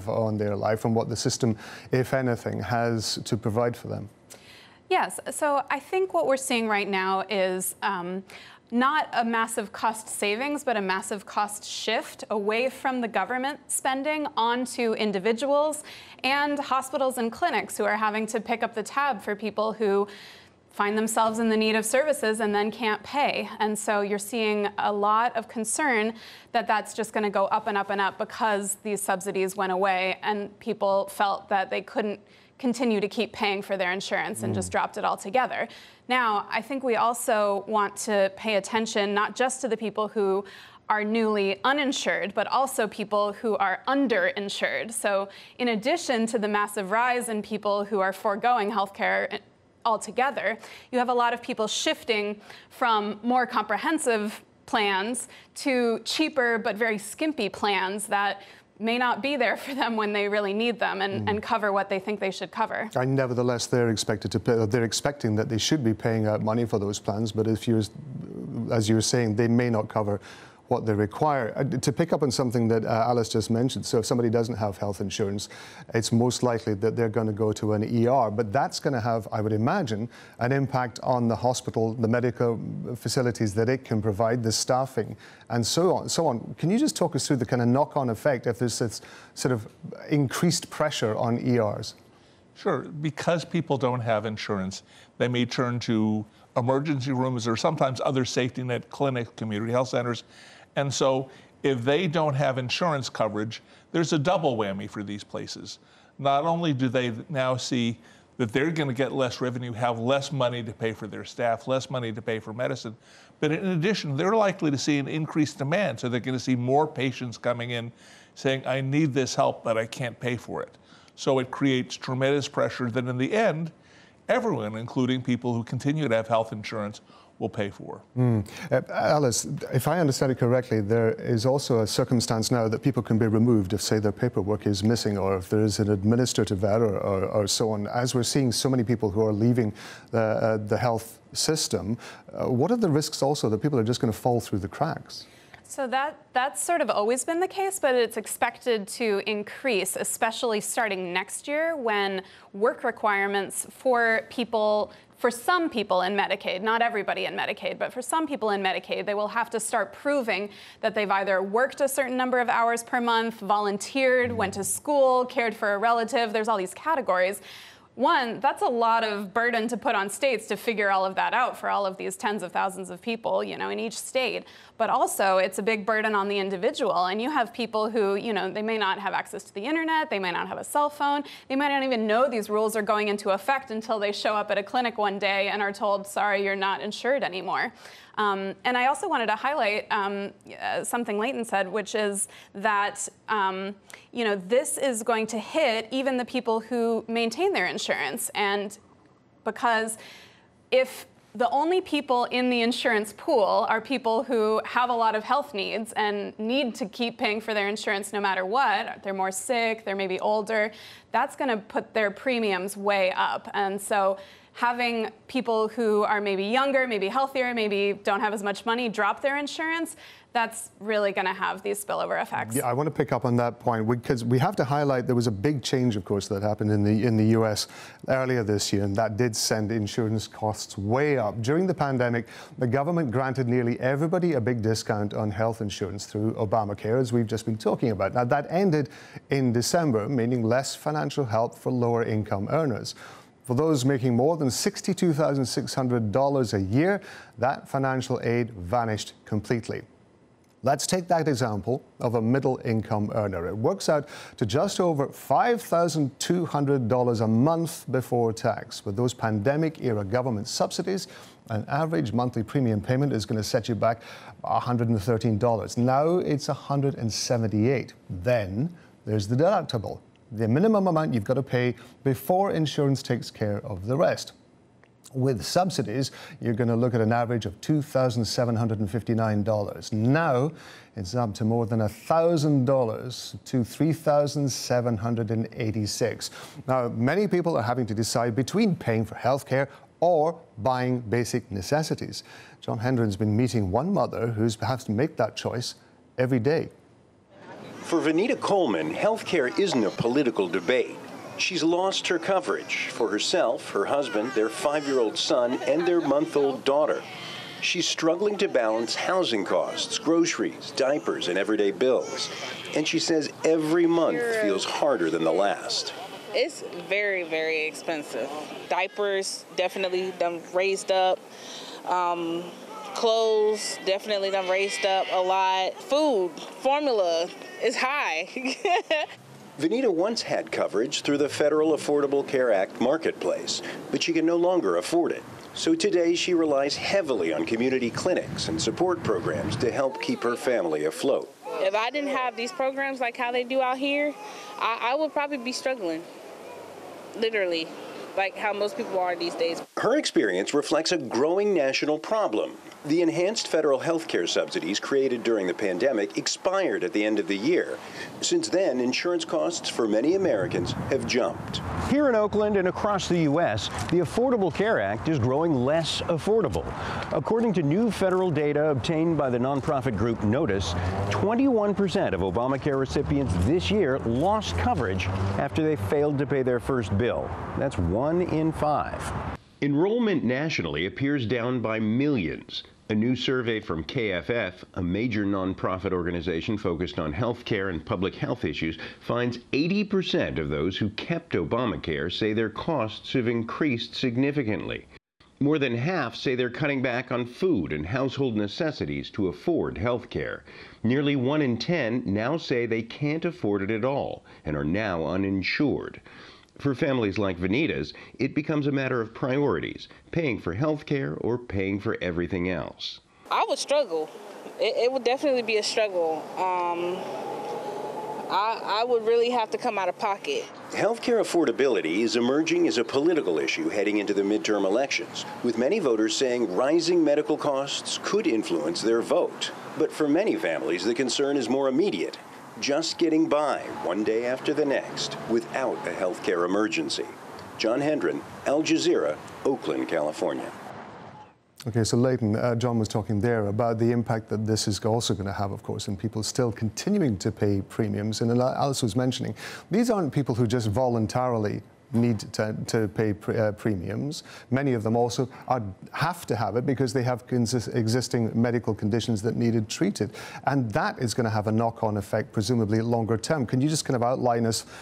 have on their life and what the system, if anything, has to provide for them? Yes, so I think what we're seeing right now is not a massive cost savings, but a massive cost shift away from the government spending onto individuals and hospitals and clinics who are having to pick up the tab for people who find themselves in the need of services and then can't pay. And so you're seeing a lot of concern that that's just going to go up and up and up because these subsidies went away and people felt that they couldn't continue to keep paying for their insurance and just dropped it altogether. Now, I think we also want to pay attention not just to the people who are newly uninsured, but also people who are underinsured. So in addition to the massive rise in people who are foregoing healthcare altogether, you have a lot of people shifting from more comprehensive plans to cheaper but very skimpy plans that may not be there for them when they really need them and cover what they think they should cover. And nevertheless, they're expected to pay, they're expecting that they should be paying out money for those plans, but if you're, as you were saying, they may not cover what they require. To pick up on something that Alice just mentioned, so if somebody doesn't have health insurance, it's most likely that they're going to go to an ER, but that's going to have, I would imagine, an impact on the hospital, the medical facilities that it can provide, the staffing, and so on. Can you just talk us through the kind of knock-on effect if there's this sort of increased pressure on ERs? Sure. Because people don't have insurance, they may turn to emergency rooms or sometimes other safety net clinic, community health centers. And so if they don't have insurance coverage, there's a double whammy for these places. Not only do they now see that they're going to get less revenue, have less money to pay for their staff, less money to pay for medicine, but in addition, they're likely to see an increased demand. So they're going to see more patients coming in saying, I need this help, but I can't pay for it. So it creates tremendous pressure that in the end, everyone, including people who continue to have health insurance, will pay for. Alice, if I understand it correctly, there is also a circumstance now that people can be removed if, say, their paperwork is missing or if there is an administrative error or so on. As we're seeing so many people who are leaving the health system, what are the risks also that people are just going to fall through the cracks? So that's sort of always been the case, but it's expected to increase, especially starting next year when work requirements for some people in Medicaid, not everybody in Medicaid, but for some people in Medicaid, they will have to start proving that they've either worked a certain number of hours per month, volunteered, went to school, cared for a relative. There's all these categories. One, that's a lot of burden to put on states to figure all of that out for all of these tens of thousands of people, in each state. But also, it's a big burden on the individual. And you have people who, they may not have access to the internet, they may not have a cell phone, they might not even know these rules are going into effect until they show up at a clinic one day and are told, sorry, you're not insured anymore. And I also wanted to highlight something Leighton said, which is that this is going to hit even the people who maintain their insurance. And because if the only people in the insurance pool are people who have a lot of health needs and need to keep paying for their insurance no matter what, they're more sick, they're maybe older, that's going to put their premiums way up. And so having people who are maybe younger, maybe healthier, maybe don't have as much money drop their insurance, that's really going to have these spillover effects. Yeah, I want to pick up on that point because we have to highlight there was a big change, of course, that happened in the US earlier this year, and that did send insurance costs way up. During the pandemic, the government granted nearly everybody a big discount on health insurance through Obamacare, as we've just been talking about. Now, that ended in December, meaning less financial help for lower income earners. For those making more than $62,600 a year, that financial aid vanished completely. Let's take that example of a middle-income earner. It works out to just over $5,200 a month before tax. With those pandemic-era government subsidies, an average monthly premium payment is going to set you back $113. Now it's $178. Then there's the deductible, the minimum amount you've got to pay before insurance takes care of the rest. With subsidies, you're going to look at an average of $2,759. Now, it's up to more than $1,000 to $3,786. Now, many people are having to decide between paying for healthcare or buying basic necessities. John Hendren's been meeting one mother who's has to make that choice every day. For Vanita Coleman, healthcare isn't a political debate. She's lost her coverage for herself, her husband, their 5-year-old son, and their month-old daughter. She's struggling to balance housing costs, groceries, diapers, and everyday bills. And she says every month feels harder than the last. It's very, very expensive. Diapers definitely done raised up. Clothes definitely done raised up a lot. Food, formula is high. Vanita once had coverage through the Federal Affordable Care Act marketplace, but she can no longer afford it. So today she relies heavily on community clinics and support programs to help keep her family afloat. If I didn't have these programs like how they do out here, I would probably be struggling, literally, like how most people are these days. Her experience reflects a growing national problem. The enhanced federal health care subsidies created during the pandemic expired at the end of the year. Since then, insurance costs for many Americans have jumped. Here in Oakland and across the U.S., the Affordable Care Act is growing less affordable. According to new federal data obtained by the nonprofit group Notice, 21% of Obamacare recipients this year lost coverage after they failed to pay their first bill. That's 1 in 5. Enrollment nationally appears down by millions. A new survey from KFF, a major nonprofit organization focused on health care and public health issues, finds 80% of those who kept Obamacare say their costs have increased significantly. More than half say they're cutting back on food and household necessities to afford health care. Nearly 1 in 10 now say they can't afford it at all and are now uninsured. For families like Vanita's, it becomes a matter of priorities, paying for health care or paying for everything else. I would struggle. It would definitely be a struggle. I would really have to come out of pocket. Healthcare affordability is emerging as a political issue heading into the midterm elections, with many voters saying rising medical costs could influence their vote. But for many families, the concern is more immediate. Just getting by one day after the next without a healthcare emergency. John Hendren, Al Jazeera, Oakland, California. Okay, so Leighton, John was talking there about the impact that this is also going to have, of course, in people still continuing to pay premiums. And Alice was mentioning, these aren't people who just voluntarily need to pay premiums. Many of them also have to have it because they have existing medical conditions that needed treated. And that is going to have a knock-on effect, presumably longer term. Can you just kind of outline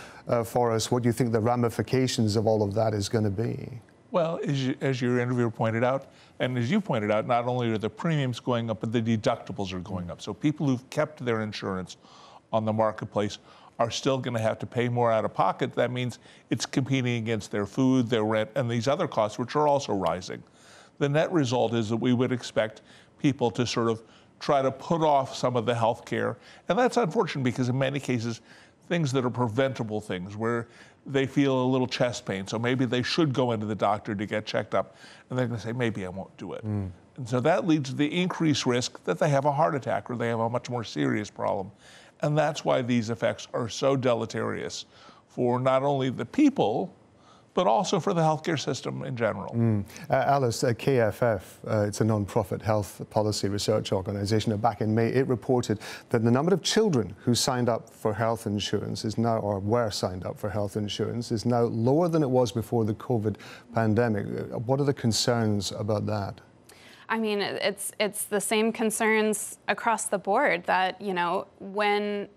for us what you think the ramifications of all of that is going to be? Well, as your interviewer pointed out, and as you pointed out, not only are the premiums going up, but the deductibles are going up. So people who've kept their insurance on the marketplace are still going to have to pay more out of pocket. That means it's competing against their food, their rent, and these other costs, which are also rising. The net result is that we would expect people to sort of try to put off some of the health care. And that's unfortunate because in many cases, things that are preventable things where they feel a little chest pain. So maybe they should go into the doctor to get checked up. And they're going to say, maybe I won't do it. And so that leads to the increased risk that they have a heart attack or they have a much more serious problem. And that's why these effects are so deleterious for not only the people, but also for the healthcare system in general. Alice, KFF, it's a non-profit health policy research organization. Back in May, it reported that the number of children who signed up for health insurance is now, or were signed up for health insurance, is now lower than it was before the COVID pandemic. What are the concerns about that? I mean, it's the same concerns across the board that, you know, when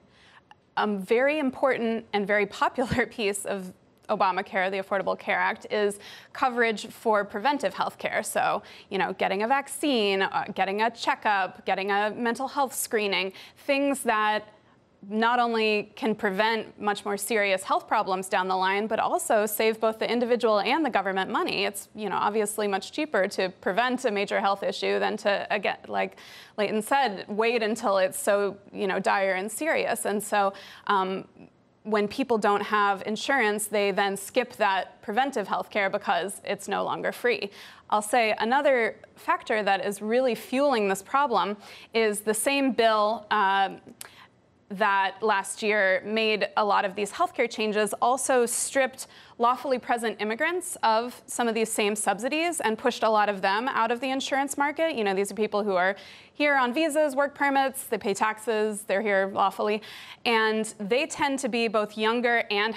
a very important and very popular piece of Obamacare, the Affordable Care Act, is coverage for preventive health care. So, you know, getting a vaccine, getting a checkup, getting a mental health screening, things that not only can prevent much more serious health problems down the line, but also save both the individual and the government money. It's, you know, obviously much cheaper to prevent a major health issue than to, again, like Leighton said, wait until it's so, you know, dire and serious. And so when people don't have insurance, they then skip that preventive health care because it's no longer free. I'll say another factor that is really fueling this problem is the same bill that last year made a lot of these healthcare changes also stripped lawfully present immigrants of some of these same subsidies and pushed a lot of them out of the insurance market. You know, these are people who are here on visas, work permits, they pay taxes, they're here lawfully, and they tend to be both younger and